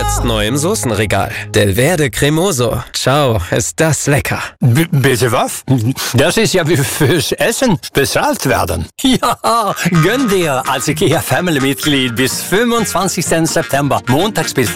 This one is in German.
Jetzt neu im Soßenregal. Delverde Cremoso. Ciao, ist das lecker. Bitte was? Das ist ja wie fürs Essen bezahlt werden. Ja, gönn dir als IKEA Family-Mitglied bis 25. September, montags bis